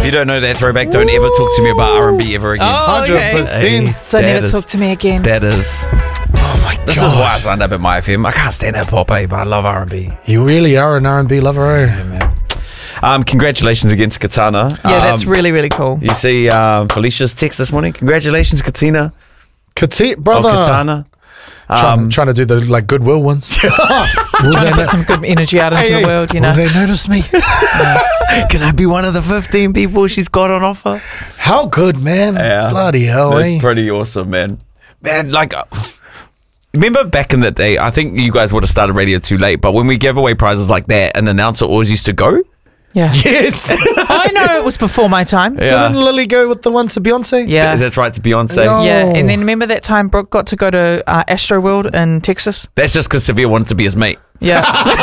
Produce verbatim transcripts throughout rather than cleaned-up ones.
you don't know that throwback, don't ever talk to me about R and B ever again. Oh, okay. one hundred percent. Hey, So that never is- talk to me again. That is. Oh my god. This is why I signed up at my F M. I can't stand hip hop, eh, but I love R and B. You really are an R and B lover, eh? Yeah, man. Um, congratulations again to Katana. Yeah, that's Um, really, really cool. You see um, Felicia's text this morning. Congratulations, Katina. Kati- Oh, brother. Katana. Trying, Um, trying to do the like goodwill ones. will, Trying they to no- put some good energy out into Hey, the hey, world, you will know. they notice me? Can I be one of the fifteen people she's got on offer? How good, man. Yeah. Bloody hell, That's eh? pretty awesome, man. Man, like, uh, remember back in the day, I think you guys would have started radio too late, but when we gave away prizes like that, an announcer always used to go. Yeah. Yes. I know it was before my time. Didn't Lily go with the one to Beyonce? Yeah. That's right, to Beyonce. No. Yeah, and then remember that time Brooke got to go to uh, Astro World in Texas? That's just because Severe wanted to be his mate. Yeah.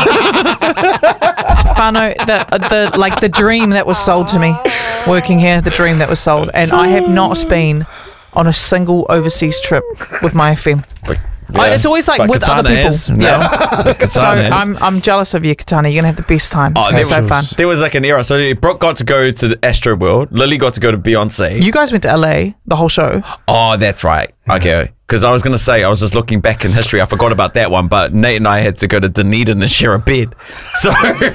Fano, the, the, like the dream that was sold to me working here, the dream that was sold. And I have not been on a single overseas trip with my F M. But, I- it's always like but with Katana other people. has. No. Yeah. But Katana So has. I'm I'm jealous of you, Katana. You're going to have the best time. It's Oh, gonna be there so fun. was, there was like an era. So Brooke got to go to the Astro World. Lily got to go to Beyonce. You guys went to L A, the whole show. Oh, that's right. Okay. Because I was going to say, I was just looking back in history. I forgot about that one. But Nate and I had to go to Dunedin and share a bed. So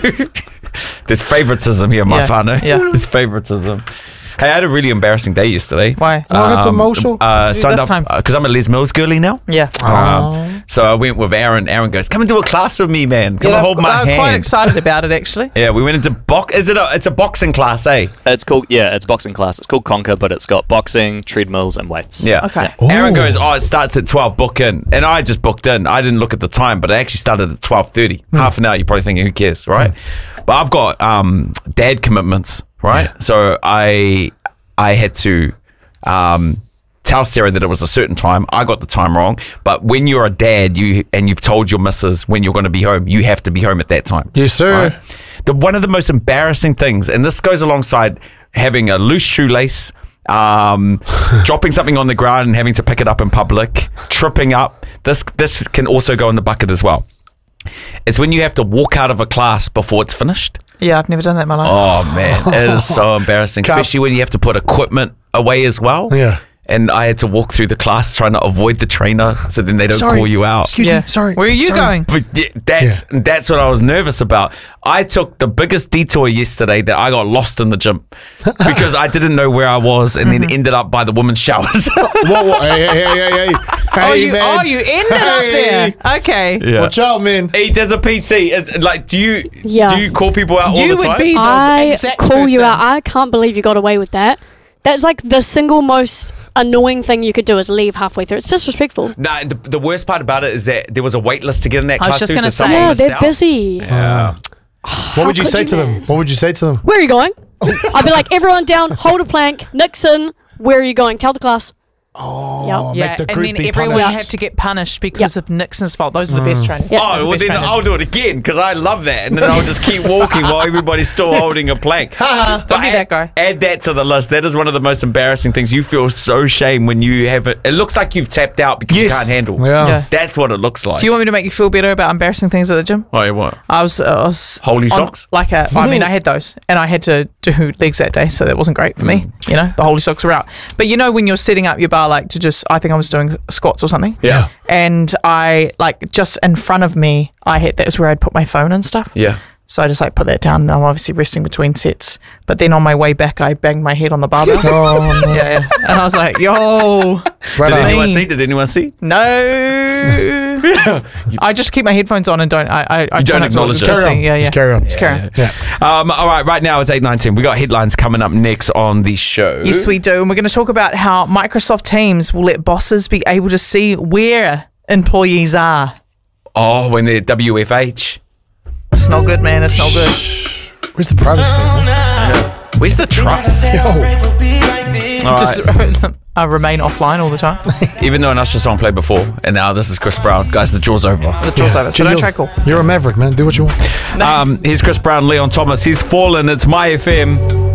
there's favoritism here, my Yeah, whānau. yeah. There's favoritism. Hey, I had a really embarrassing day yesterday. Why? What happened, Mosul? Uh, signed This up time. because I'm a Les Mills girly now. Yeah. Um, so I went with Aaron. Aaron goes, "Come and do a class with me, man. Come Yeah, and hold my I'm hand." quite excited about it, actually. Yeah, we went into box. Is it? A, it's a boxing class, eh? It's called, yeah, it's boxing class. It's called Conquer, but it's got boxing, treadmills, and weights. Yeah. Okay. Aaron Ooh. goes, "Oh, it starts at twelve. Book in," and I just booked in. I didn't look at the time, but it actually started at twelve thirty. Half an hour. You're probably thinking, "Who cares?" Right? But I've got um, dad commitments, right? Yeah. So I I had to um, tell Sarah that it was a certain time. I got the time wrong. But when you're a dad, you and you've told your missus when you're going to be home, you have to be home at that time. Yes, sir. Right? The one of the most embarrassing things, and this goes alongside having a loose shoelace, um, dropping something on the ground and having to pick it up in public, tripping up. This this can also go in the bucket as well. It's when you have to walk out of a class before it's finished. Yeah, I've never done that in my life. Oh man, it is so embarrassing, Can't- especially when you have to put equipment away as well. Yeah. And I had to walk through the class trying to avoid the trainer, so then they don't Sorry. call you out. Excuse yeah. me. Sorry. Where are you Sorry. going? But yeah, that's that's what I was nervous about. I took the biggest detour yesterday that I got lost in the gym because I didn't know where I was, and then ended up by the women's showers. Whoa, whoa, hey, hey, hey, hey, hey. Oh, Hey, you, man. oh, you ended up Hey. there. Okay. Yeah. Watch out, man. He does a P T. It's like, do you Yeah. do you call people out all You the would time? be the I exact call you person. out. I can't believe you got away with that. That's like the single most annoying thing you could do is leave halfway through. It's disrespectful. No, and the, the worst part about it is that there was a wait list to get in that I was class just too, gonna so someone say- Yeah, missed they're out. busy. Yeah. What would you could say you, to them? man? What would you say to them? Where are you going? I'd be like, everyone down, hold a plank. Nixon, where are you going? Tell the class. Oh, Yep. Yeah, make the and group then be everyone punished. had to get punished because of Nixon's fault. Those are the best trainers. Yeah. Those are Oh, the well best then trainers. I'll do it again because I love that. And then I'll just keep walking while everybody's still holding a plank. Don't be add, that guy. Add that to the list. That is one of the most embarrassing things. You feel so shame when you have it. It looks like you've tapped out because you Yes. can't handle. Yeah. Yeah. That's what it looks like. Do you want me to make you feel better about embarrassing things at the gym? Oh, yeah, what? I was, uh, I was Holy on- socks? Like a, I mean, I had those, and I had to do legs that day, so that wasn't great for me. You know, the holy socks were out. But you know, when you're setting up your bar, like to just, I think I was doing squats or something. Yeah. And I like just in front of me, I had that was where I'd put my phone and stuff. Yeah. So I just like put that down, and I'm obviously resting between sets. But then on my way back, I banged my head on the barbell. Oh, no. yeah, yeah, and I was like, "Yo, Right Did on. anyone Mean. see? Did anyone see? no." I just keep my headphones on and don't. I, I, I You try don't not to acknowledge it. just Carry see. on. Yeah, yeah. Just carry on. Just carry on. Yeah. Um, all right, right now it's eight nineteen. We got headlines coming up next on the show. Yes, we do. And we're going to talk about how Microsoft Teams will let bosses be able to see where employees are. Oh, when they're W F H. It's not good, man. It's not good. Where's the privacy? Man? Where's the trust? Yo. All Just right. uh, remain offline all the time. Even though an Usher song played before, and now this is Chris Brown. Guys, the jaw's over. The door's over. So You're- don't try call. You're a maverick, man. Do what you want. Um, here's Chris Brown, Leon Thomas. He's fallen. It's My F M.